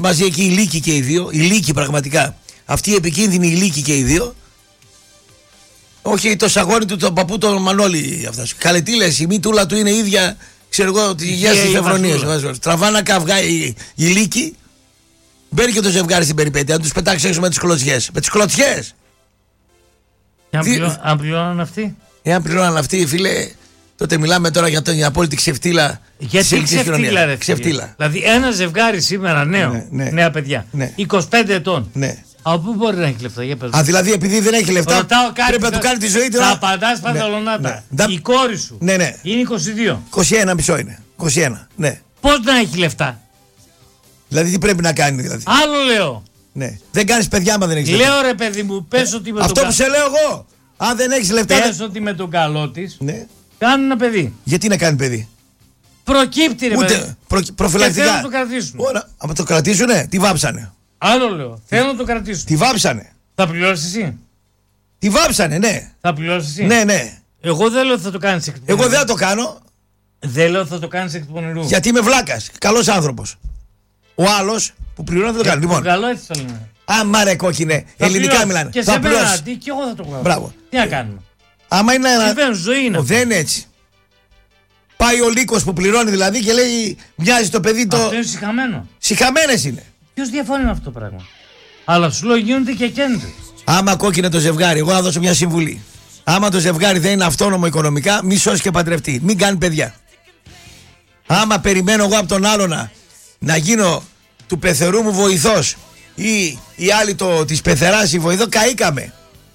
Μαζί εκεί οι λύκοι και οι δύο. Οι λύκοι πραγματικά. Αυτοί οι επικίνδυνοι οι λύκοι και οι δύο. Όχι το σαγόνι του, τον παππού, τον Μανώλη. Καλέ, τι λες, η μητούλα του είναι ίδια. Ξέρω εγώ, τη υγεία στις Φεβρονίες. Τραβάνα καυγά οι λύκοι. Μπαίνει και το ζευγάρι στην περιπέτεια. Να τους πετάξει έξω με τις κλωτσιές. Με τις κλωτσιές! Αν πληρώναν αυτοί. Εάν πληρώναν αυτοί, φίλε, τότε μιλάμε τώρα για την απόλυτη ξεφτύλα. Γιατί ξεφτύλα, ρε ξεφτύλα. Δηλαδή, ένα ζευγάρι σήμερα νέο, νέα παιδιά, 25 ετών. Ναι. Από πού μπορεί να έχει λεφτά, για πες. Δηλαδή, επειδή δεν έχει λεφτά, πρέπει να του κάνει τη ζωή του. Θα απαντάς παντελονάτα. Η κόρη σου είναι 22. 21 μισό είναι. 21, ναι. Πώς να έχει λεφτά. Δηλαδή, τι πρέπει να κάνει, δηλαδή. Άλλο λέω. Ναι. Δεν κάνεις παιδιά, άμα δεν έχεις λεφτά. Λέω, ρε παιδί μου, πες ότι με αυτό που σε λέω εγώ. Αν δεν έχεις λεφτά. Πες ότι με τον καλό της κάνουν ένα παιδί. Γιατί να κάνει παιδί. Προκύπτει, ρε παιδί. Προφυλακτικά. Και θέλουν να το κρατήσουν. Ωραία. Αν το κρατήσουνε, τι βάψανε. Άλλο λέω. Θέλω να το κρατήσουν. Τι βάψανε. Θα πληρώσεις εσύ. Τι βάψανε, ναι. Θα πληρώσεις εσύ. Ναι. Εγώ δεν λέω ότι θα το κάνεις εκ του πονηρού. Εγώ δεν θα το κάνω. Δεν λέω ότι θα το κάνεις εκ του πονηρού. Γιατί είμαι βλάκας. Καλός άνθρωπος. Ο άλλος που πληρώνει δεν το κάνει. Λοιπόν. Καλό έτσι το λέμε. Άμα ρε κόκκινε, ελληνικά μιλάνε. Και σε μένα, τι και εγώ θα το κάνω. Μπράβο. Τι να κάνουμε. Άμα είναι ζωή είναι. Δεν είναι έτσι. Πάει ο λύκος που πληρώνει δηλαδή και λέει μοιάζει το παιδί το. Αυτό είναι σιχαμένο. Σιχαμένες είναι. Ποιος διαφωνεί με αυτό το πράγμα. Αλλά σου λέω γίνονται και καίνονται. Άμα κόκκινε το ζευγάρι, εγώ θα δώσω μια συμβουλή. Άμα το ζευγάρι δεν είναι αυτόνομο οικονομικά, μη σώσει και παντρευτεί. Μην κάνει παιδιά. Άμα περιμένω εγώ από τον άλλο να γίνω του πεθερού μου βοηθός ή η άλλη της πεθεράς η βοηθό, καήκαμε.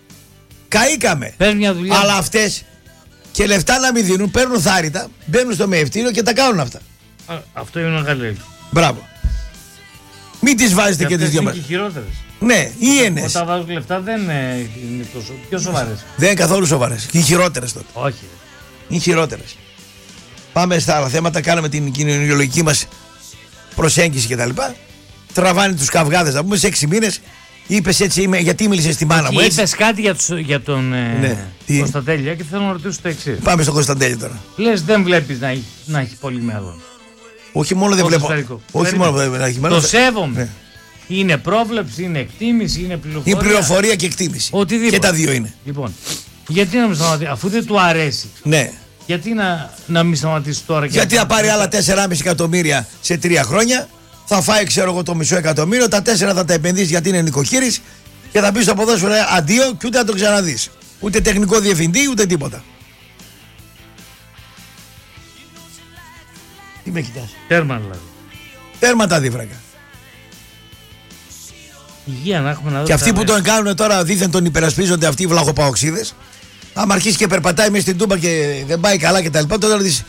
Παίρνει μια δουλειά. Αλλά αυτές και λεφτά να μην δίνουν, παίρνουν θάρρυτα, μπαίνουν στο μεευτήριο και τα κάνουν αυτά. Αυτό είναι μεγάλη. Μπράβο. Μην τις βάζετε και τις δυο μας. Είναι και χειρότερες. Ναι, οι έννες. Όταν βάζουν λεφτά δεν είναι τόσο πιο σοβαρές. Δεν είναι καθόλου σοβαρές. Και οι χειρότερες τότε. Όχι. Οι χειρότερες. Πάμε στα άλλα θέματα. Κάναμε την κοινωνιολογική μας προσέγγιση κτλ. Τραβάνε τους καυγάδες να πούμε σε 6 μήνες. Είπες έτσι, γιατί μίλησες στη μάνα μου, έτσι. Είπες κάτι για τον Κωνσταντέλια και θέλω να ρωτήσω το εξής. Πάμε στον Κωνσταντέλια τώρα. Λες δεν βλέπεις να έχει πολύ μέλλον. Όχι μόνο δεν βλέπω. Όχι μόνο δεν έχει μέλλον. Το σέβομαι. Ναι. Είναι πρόβλεψη, είναι εκτίμηση, είναι πληροφορία. Είναι πληροφορία και εκτίμηση. Οτιδήποτε. Και τα δύο είναι. Λοιπόν, γιατί να μην σταματήσει, αφού δεν του αρέσει. Ναι. Γιατί να μην σταματήσει τώρα. Γιατί θα πάρει άλλα 4,5 εκατομμύρια σε 3 χρόνια. Θα φάει, ξέρω εγώ, το μισό εκατομμύριο. Τα 4 θα τα επενδύσει γιατί είναι νοικοκύρης. Και θα πει στο ποδόσφαιρο αντίο και ούτε να το ξαναδείς. Ούτε τεχνικό διευθυντή, ούτε τίποτα. Τι με κοιτάς. Τέρμα δηλαδή. Τέρμα τα δίφρακα. Υγεία να έχουμε να δούμε. Και αυτοί που τον κάνουν τώρα δίθεν τον υπερασπίζονται αυτοί οι βλαχοπαοξίδες. Άμα αρχίσει και περπατάει μέσα στην τούμπα και δεν πάει καλά κτλ. Τότε θα δεις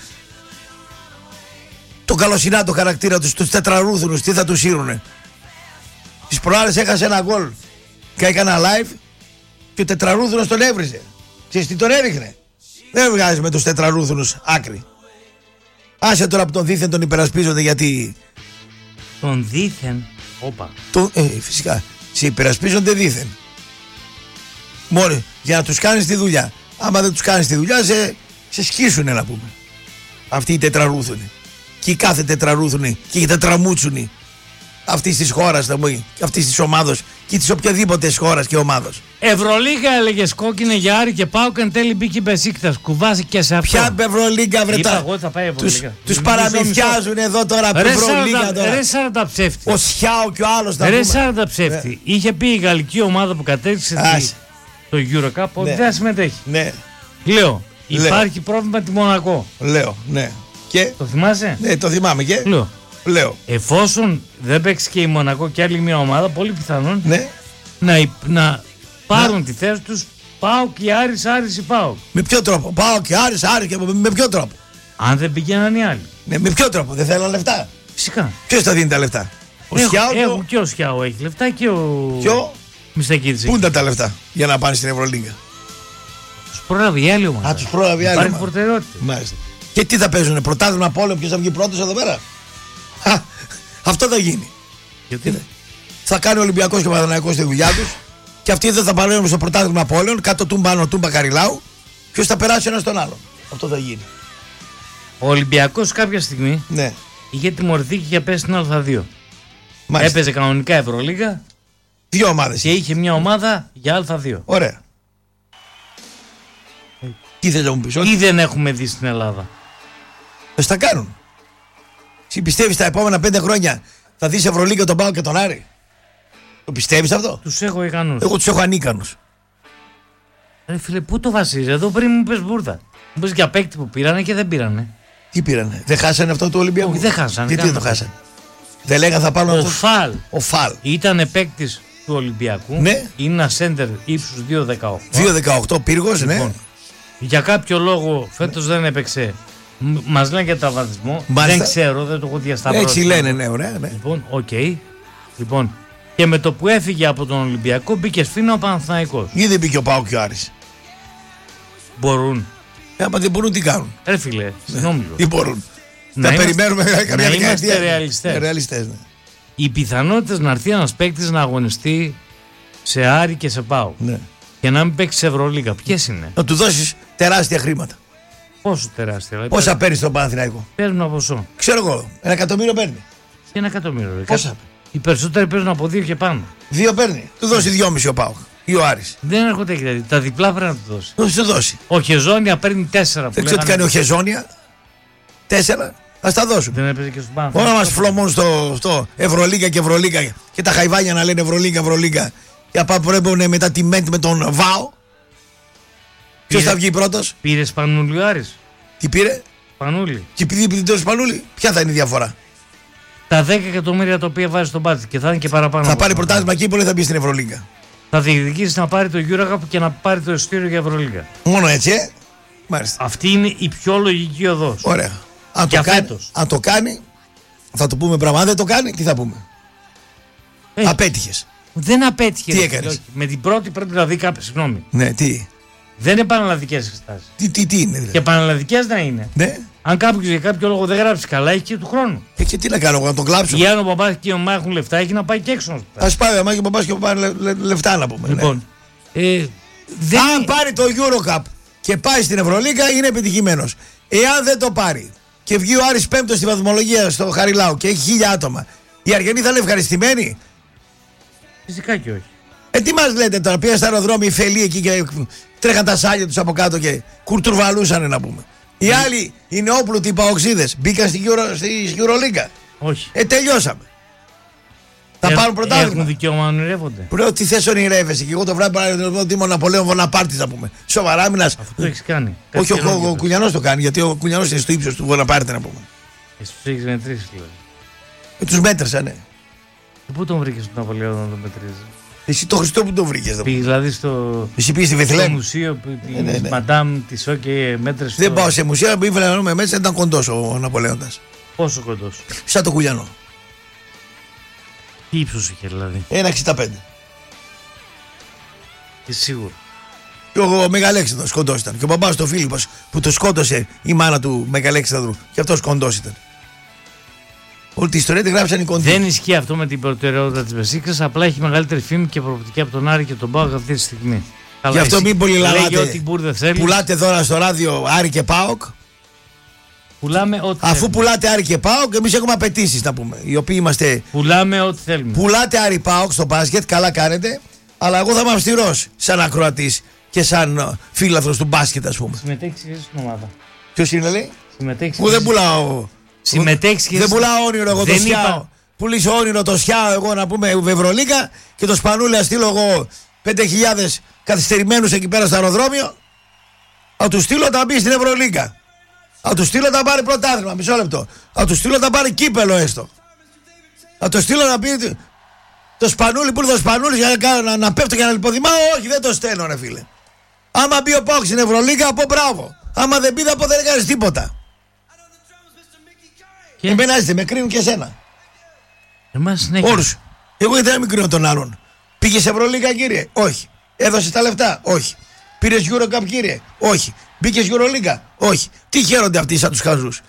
το καλοσυνάτο χαρακτήρα τους, τους τετραρούθουνους, τι θα τους σείρουνε. Τις προάλλες έχασε ένα γκολ και έκανα live και ο τετραρούθουνος τον έβριζε. Ξέρεις τι τον έριχνε. Δεν βγάζει με τους τετραρούθουνους άκρη. Άσε τώρα που τον δίθεν τον υπερασπίζονται γιατί. Τον δίθεν. Όπα. Φυσικά. Σε υπερασπίζονται δίθεν. Μόνο για να τους κάνεις τη δουλειά. Άμα δεν τους κάνεις τη δουλειά, σε σκίσουνε να πούμε. Αυτοί οι τετραρούθουνοι. Και οι κάθε τετραρούθουνοι και οι τετραμούτσουνοι αυτής της χώρας, αυτής της ομάδος και της οποιαδήποτε χώρας και ομάδος. Ευρωλίγα έλεγες κόκκινε για Άρη και πάω και εν τέλει μπήκε Μπεσίκτας. Κουβάζει και σε αυτό. Ποια Ευρωλίγα βρετά. Τους παραμυθιάζουν εδώ τώρα. Ευρωλίγα τώρα. Ρε σάραντα ψεύτη. Ο Σιάο και ο άλλος θα Ρε σάραντα ψεύτη. Είχε πει η γαλλική ομάδα που κατέκτησε το Eurocup ότι δεν συμμετέχει. Ναι. Λέω, υπάρχει πρόβλημα με τη Μονακό. Λέω, ναι. Και... Το θυμάσαι? Ναι, το θυμάμαι και. Λέω. Εφόσον δεν παίξει και η Μονακό και άλλη μια ομάδα, πολύ πιθανόν να πάρουν τη θέση τους ΠΑΟΚ και Άρης ή ΠΑΟΚ. Με ποιο τρόπο? ΠΑΟΚ και Άρης και με ποιο τρόπο? Αν δεν πηγαίναν οι άλλοι. Ναι, με ποιο τρόπο? Δεν θέλαν λεφτά. Φυσικά. Ποιος θα δίνει τα λεφτά? Ο Σιάο. Και ο Σιάο έχει λεφτά και ο Μιστακίδης. Πού είναι τα λεφτά για να πάνε στην Ευρωλίγκα? Τους πρόλαβε η άλλη ομάδα. Τους πρόλαβε η άλλη ομάδα. Υπάρχει προτεραιότητα. Μάλιστα. Και τι θα παίζουνε, πρωτάθλημα από όλο, ποιος θα βγει πρώτος εδώ πέρα? Αυτό θα γίνει. Γιατί? Θα κάνει ο Ολυμπιακός και ο Παναθηναϊκός τη δουλειά τους και αυτοί δεν θα παλεύουν στο πρωτάθλημα από όλων, κάτω τούμπα τούμπα Καριλάου. Ποιος θα περάσει ένας τον άλλον? Αυτό θα γίνει. Ο Ολυμπιακός κάποια στιγμή είχε τιμωρηθεί και είχε πέσει στην Α2. Έπαιζε κανονικά Ευρωλίγα. 2 ομάδες. Και είχε μια ομάδα για Α2. Ωραία. Τι θες να μου πεις? Τι δεν έχουμε δει στην Ελλάδα? Τα κάνουν. Εσύ πιστεύεις τα επόμενα 5 χρόνια θα δεις Ευρωλίγα τον ΠΑΟΚ και τον Άρη? Το πιστεύεις αυτό? Τους έχω ικανούς. Εγώ τους έχω ανίκανους. Ρε φίλε, πού το βασίζεις? Εδώ πριν μου πες μπουρδα. Μου πες για παίκτη που πήρανε και δεν πήρανε. Τι πήρανε? Δεν χάσανε αυτό το Ολυμπιακό? Όχι, δεν χάσανε. Γιατί δεν το χάσανε? Δεν λέγανε θα πάρουν αυτό? Ο Φαλ ήταν παίκτης του Ολυμπιακού. Ναι. Είναι ένα σέντερ ύψους 2,18. 2,18 πύργος, λοιπόν, ναι. Για κάποιο λόγο φέτος δεν έπαιξε. Μας λένε για τραυματισμό. Δεν ξέρω, δεν το έχω διασταυρώσει. Έτσι λένε, ναι, ωραία. Ναι. Λοιπόν, Λοιπόν, και με το που έφυγε από τον Ολυμπιακό μπήκε σφήνα ο Παναθηναϊκός. Ή δεν μπήκε ο ΠΑΟΚ και ο Άρης? Μπορούν. Άμα δεν μπορούν, τι κάνουν? Ρε φίλε, συγγνώμη. Ή μπορούν? Θα περιμένουμε καμιά δεκαετία. Είμαστε ρεαλιστές. Ναι. Οι πιθανότητες να έρθει ένας παίκτης να αγωνιστεί σε Άρη και σε ΠΑΟΚ, ναι, και να μην παίξει σε Ευρωλίγα, ποιες είναι? Να του δώσεις τεράστια χρήματα. Πόσο τεράστια? Πόσα παίρνει στον Παναθηναϊκό? Παίρνουν ένα ποσό. Ξέρω εγώ, 1 εκατομμύριο παίρνει. Και 1 εκατομμύριο. Πόσα? Οι περισσότεροι παίρνουν από 2 και πάνω. 2 παίρνει. Του δώσει 2,5 ο ΠΑΟΚ ή ο Άρης. Δεν έρχονται δηλαδή. Τα διπλά πρέπει να του δώσει. Του δώσει. Ο Χεζόνια παίρνει 4. Δεν ξέρω τι κάνει ο Χεζόνια. 4. Ας τα δώσουν. Δεν έπαιζε και στον Παναθηναϊκό. Όλα μας φλωμούν στο Ευρωλίγα και Ευρωλίγα. Και τα χαϊβάνια να λένε Ευρωλίγα. Και απ' πρέπει μετά τη ΜΕΝΤ με τον ΒΑΟ. Ποιος θα βγει πρώτος? Πήρε Σπανούλη ο Άρης. Τι πήρε? Σπανούλη. Και επειδή το Σπανούλη, ποια θα είναι η διαφορά? Τα 10 εκατομμύρια τα οποία βάζει στον μπάτζετ και θα είναι και παραπάνω. Θα πάρει πρωτάθλημα εκεί, πολύ θα μπει στην Ευρωλίγα. Θα διεκδικήσει να πάρει το EuroCup και να πάρει το εισιτήριο για Ευρωλίγα. Μόνο έτσι, Μάλιστα. Αυτή είναι η πιο λογική οδός. Ωραία. Αν το κάνει, θα το πούμε πράγμα. Αν δεν το κάνει, τι θα πούμε? Απέτυχες. Δεν απέτυχε. Τι έκανες? Με την πρώτη πρέπει να δει κάποιο. Συγγνώμη. Ναι, τι? Δεν είναι επαναλλαδικές εξετάσεις. Τι είναι δηλαδή? Και επαναλλαδικές να είναι. Ναι. Αν κάποιος για κάποιο λόγο δεν γράψει καλά, έχει και του χρόνου. Και τι να κάνω εγώ, να τον κλάψω? Ή αν ο μπαμπάς και η μαμά έχουν λεφτά, έχει να πάει και έξω. Ας πάει ο μπαμπάς και ο μπαμπάς λεφτά να πούμε. Λοιπόν. Ναι. Αν πάρει το EuroCup και πάει στην Ευρωλίγα, είναι επιτυχημένος. Εάν δεν το πάρει και βγει ο Άρης 5ος στη βαθμολογία στο Χαριλάου και έχει 1.000 άτομα, οι Αργενοί θα είναι ευχαριστημένοι? Φυσικά και όχι. Τι μας λέτε τώρα? Πήγαν στα αεροδρόμια οι φελοί εκεί και τρέχαν τα σάλια τους από κάτω και κουρτουρβαλούσανε να πούμε. Οι άλλοι, οι νεόπλουτοι παοξίδες, μπήκαν στη Euroliga. Όχι. Τελειώσαμε. Θα πάρουν πρωτάθλημα. Έχουν δικαίωμα να ονειρεύονται. Λέω τι θες ονειρεύεσαι? Και εγώ το βράδυ παράδειγμα Δήμο Ναπολέον Βοναπάρτης να πούμε. Σοβαρά μιλάς? Αυτό το έχεις κάνει. Όχι, ο Κουνιανός το κάνει, γιατί ο Κουνιανός είναι στο ύψος του Βοναπάρτη να πούμε. Εσύ τους έχεις μετρήσει δηλαδή. Τους μέτρησαν, ναι. Πού τον βρήκες τον Ναπολέον να τον μετρήσει? Εσύ το Χριστό που τον βρήκες? Πήγες δηλαδή στο μουσείο της Μαντάμ της ΟΚΕ μέτρησε? Δεν πάω σε μουσείο, που ήθελα να δούμε μέσα, ήταν κοντός ο Ναπολέοντας. Πόσο κοντός? Σαν το Κουλιανό. Τι ύψος είχε δηλαδή? 1,65. Είσαι σίγουρο? Και ο Μεγαλέξανδρος κοντός ήταν. Και ο μπαμπάς του Φίλιππος που το σκότωσε η μάνα του Μεγαλέξανδρου. Και αυτός κοντός ήταν. Όλη τη ιστορία τη γράψαν οι κοντοί. Δεν ισχύει αυτό με την προτεραιότητα της Μπεσίκτας. Απλά έχει μεγαλύτερη φήμη και προοπτική από τον Άρη και τον ΠΑΟΚ αυτή τη στιγμή. Γι' αυτό μην πολύ λαλάτε. Πουλάτε δώρα στο ράδιο Άρη και ΠΑΟΚ. Πουλάμε ό,τι Αφού θέλουμε. πουλάτε Άρη και ΠΑΟΚ, εμείς έχουμε απαιτήσεις να πούμε. Οι οποίοι είμαστε. Πουλάμε ό,τι θέλουμε. Πουλάτε Άρη ΠΑΟΚ στο μπάσκετ, καλά κάνετε. Αλλά εγώ θα είμαι αυστηρός σαν ακροατής και σαν φίλαθρος του μπάσκετ, ας πούμε. Συμμετέχεις και στην ομάδα. Ποιος είναι, λέει? Συμμετέχεις. Εγώ δεν πουλάω. Συμμετέχεις. Δεν πουλάω όνειρο εγώ το σιάω. Πουλήσω όνειρο το σιάω εγώ να πούμε Ευρωλίγα και το Σπανούλη να στείλω εγώ 5.000 καθυστερημένους εκεί πέρα στο αεροδρόμιο. Να του στείλω να μπει στην Ευρωλίγα. Να του στείλω να πάρει πρωτάθλημα. Μισό λεπτό. Να του στείλω να πάρει κύπελο έστω. Να το στείλω να πει. Το Σπανούλη που ήρθε ο Σπανούλη για να πέφτω και να λιποδημάω. Όχι, δεν το στέλνω, ρε φίλε. Άμα μπει ο ΠΑΟΚ στην Ευρωλίγα, πω μπράβο. Άμα δεν μπει, θα πω δεν έκανε τίποτα. Εμένα είστε, με κρίνουν και εσένα. Όλους. Εγώ γιατί να μην κρίνω τον άλλον? Πήγες Ευρωλίγα, κύριε? Όχι. Έδωσες τα λεφτά? Όχι. Πήρες EuroCup, κύριε? Όχι. Μπήκες Euroliga? Όχι. Τι χαίρονται αυτοί σαν τους χαζούς?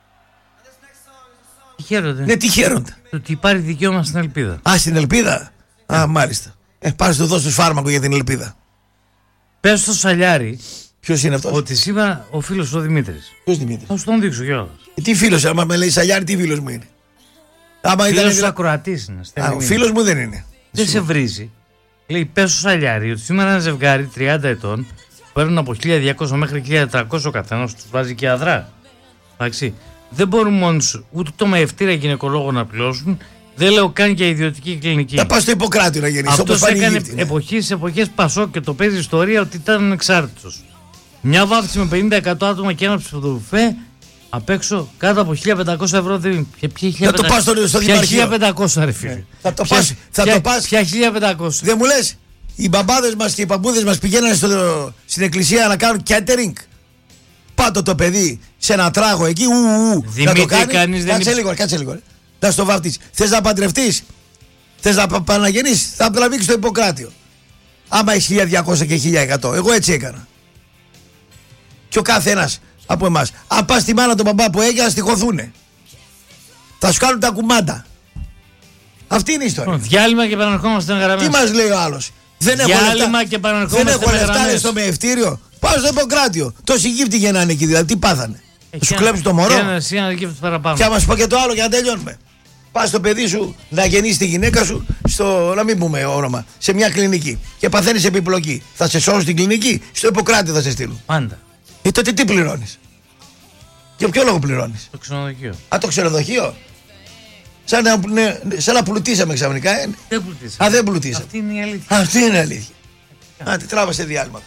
Τι χαίρονται? Ναι, τι χαίρονται? Το ότι υπάρχει δικαίωμα στην ελπίδα. Α, στην ελπίδα. Α, μάλιστα. Πάρε του δώσ' του φάρμακο για την ελπίδα. Πες στο Σαλιάρη. Ποιος είναι αυτός? Ότι σήμερα ο φίλος ο Δημήτρης. Ποιος Δημήτρης? Θα σου τον δείξω κιόλας. Τι φίλος, άμα με λέει Σαλιάρη, τι φίλος μου είναι? Φίλος ακροατής είναι. Ο φίλος μου δεν είναι. Δεν σε βρίζει. Λέει, πες στο Σαλιάρι ότι σήμερα ένα ζευγάρι 30 ετών παίρνουν από 1.200 μέχρι 1.400 ο καθένας, τους βάζει και αδρά. Εντάξει. Δεν μπορούν μόνος ούτε το μαευτήρα γυναικολόγο να πληρώσουν. Δεν λέω καν και ιδιωτική κλινική. Θα πας στο Ιπποκράτιο να γεννήσεις. Αυτός έκανε εποχές Πασόκ και το παίζει ιστορία ότι ήταν ανεξάρτητος. Μια βάφτιση με 50% άτομα και ένα ψευδοβουφέ απ' έξω κάτω από 1.500 ευρώ δεν. Θα το πας στο Δημαρχείο. 1.500 ρε φίλε. Θα το πας. Ποια 1.500. Δεν μου λες, οι μπαμπάδες μας και οι παππούδες μας πηγαίνανε στην εκκλησία να κάνουν catering. Πάτω το παιδί σε ένα τράγο εκεί. Δημήτρη, κανείς δεν. Κάτσε λίγο. Να στο βαφτίσεις. Θες να παντρευτείς, θες να παναγεννήσεις, θα τραβήξεις στο Ιπποκράτιο. Άμα έχει 1.200 και 1.100. Εγώ έτσι έκανα. Και ο καθένας από εμάς. Αν πας στη μάνα τον μπαμπά που έγινε, να στοιχωθούνε. Θα σου κάνουν τα κουμάντα. Αυτή είναι η ιστορία. Διάλειμμα και επαναρχόμαστε στην γραμμή. Τι μας λέει ο άλλος? Δεν έχω λεφτά στο μεευτήριο. Πάω στο Ιπποκράτιο. Τόσοι γύφτοι γεννάνε εκεί, δηλαδή τι πάθανε? Σου κλέψει το μωρό. Και άμα σου πω και το άλλο για να τελειώνουμε. Πας στο παιδί σου να γεννήσει τη γυναίκα σου στο, να μην πούμε όνομα, σε μια κλινική και παθαίνεις επιπλοκή. Θα σε σώσουν στην κλινική, στο Ιπποκράτη θα σε στείλουν. Πάντα. Τότε τι πληρώνεις? Για ποιο λόγο πληρώνεις? Το ξενοδοχείο. Το ξενοδοχείο. Σαν να πλουτίσαμε ξαφνικά. Δεν πλουτίσαμε. Δεν πλουτίσαμε. Αυτή είναι η αλήθεια. Αυτή είναι η αλήθεια. Τη τράβασε διάλειμμα.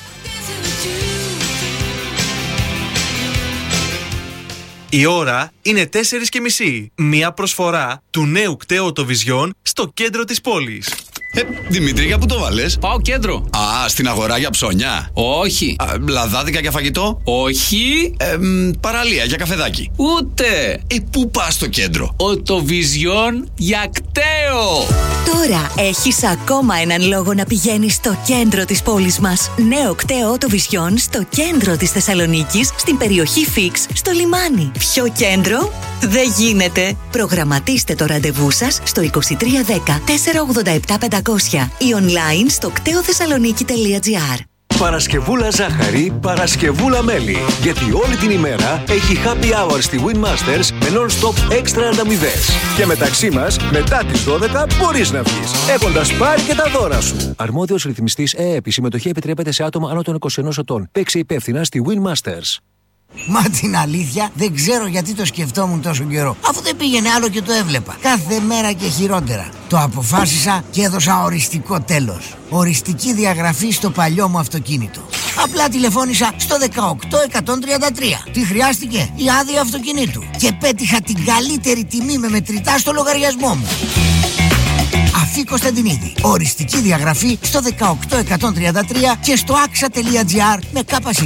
Η ώρα είναι 4:30. Μια προσφορά του νέου κταίου Autovision στο κέντρο της πόλης. Δημήτρη, για πού το βάλες? Πάω κέντρο. Στην αγορά για ψώνια. Όχι. Λαδάδικα για φαγητό. Όχι. Παραλία για καφεδάκι. Ούτε. Πού πας στο κέντρο? Autovision για κταίο. Τώρα έχεις ακόμα έναν λόγο να πηγαίνεις στο κέντρο της πόλης μας. Νέο κταίο Autovision στο κέντρο της Θεσσαλονίκης, στην περιοχή Φίξ, στο λιμάνι. Ποιο κέντρο? Δεν γίνεται. Προγραμματίστε το ραντεβού σας στο 2310 487 500 ή online στο κτεοθεσσαλονίκη.gr. Παρασκευούλα ζάχαρη, Παρασκευούλα μέλι. Γιατί όλη την ημέρα έχει happy hour στη Winmasters με non-stop έξτρα ανταμοιβές. Και μεταξύ μας, μετά τις 12 μπορείς να βγεις, έχοντας πάρει και τα δώρα σου. Αρμόδιος ρυθμιστής ΕΕΠ. Η συμμετοχή επιτρέπεται σε άτομα άνω των 21 ετών. Παίξε υπεύθυνα στη Winmasters. Μα την αλήθεια δεν ξέρω γιατί το σκεφτόμουν τόσο καιρό. Αφού δεν πήγαινε άλλο και το έβλεπα. Κάθε μέρα και χειρότερα. Το αποφάσισα και έδωσα οριστικό τέλος. Οριστική διαγραφή στο παλιό μου αυτοκίνητο. Απλά τηλεφώνησα στο 18133. Τι χρειάστηκε? Η άδεια αυτοκινήτου. Και πέτυχα την καλύτερη τιμή με μετρητά στο λογαριασμό μου. Αφή Κωνσταντινίδη. Οριστική διαγραφή στο 18133 και στο axa.gr με ΚΣ.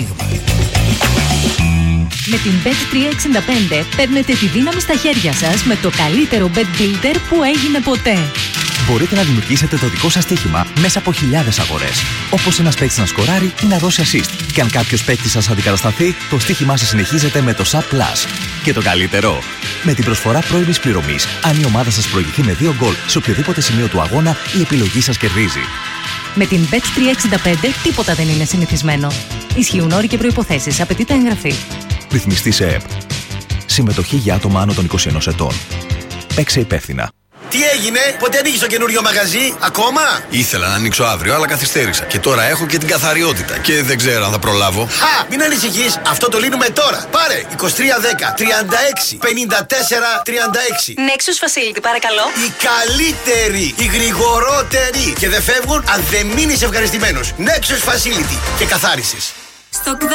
Με την Bet365 παίρνετε τη δύναμη στα χέρια σας με το καλύτερο bet builder που έγινε ποτέ. Μπορείτε να δημιουργήσετε το δικό σας στοίχημα μέσα από χιλιάδες αγορές. Όπως ένας παίκτης να σκοράρει ή να δώσει assist. Και αν κάποιος παίκτης σας αντικατασταθεί, το στοίχημά σας συνεχίζεται με το SAP Plus. Και το καλύτερο, με την προσφορά πρώιμης πληρωμής, αν η ομάδα σας προηγηθεί με 2 γκολ σε οποιοδήποτε σημείο του αγώνα, η επιλογή σας κερδίζει. Με την Bet365 τίποτα δεν είναι συνηθισμένο. Ισχύουν όροι και προϋποθέσεις. Απαιτείται εγγραφή. Ρυθμιστής ΕΕΠ. Συμμετοχή για άτομα άνω των 21 ετών. Παίξε υπεύθυνα. Τι έγινε, πότε ανοίγεις το καινούριο μαγαζί, ακόμα? Ήθελα να ανοίξω αύριο, αλλά καθυστέρησα. Και τώρα έχω και την καθαριότητα. Και δεν ξέρω αν θα προλάβω. Μην ανησυχείς, αυτό το λύνουμε τώρα. Πάρε 2310 36 54 36. Nexus Facility, παρακαλώ. Οι καλύτεροι, οι γρηγορότεροι. Και δεν φεύγουν αν δεν μείνεις ευχαριστημένος. Nexus Facility και καθάρισες. Στο